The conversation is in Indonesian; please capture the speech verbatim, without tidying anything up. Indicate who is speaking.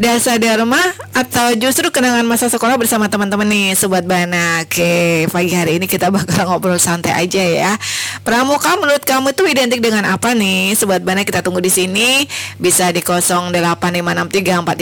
Speaker 1: Dasa Dharma atau justru kenangan masa sekolah bersama teman-teman nih Sobat Bana? Oke, pagi hari ini kita bakal ngobrol santai aja ya. Pramuka menurut kamu itu identik dengan apa nih Sobat Bana? Kita tunggu di sini. Bisa di nol delapan lima enam tiga empat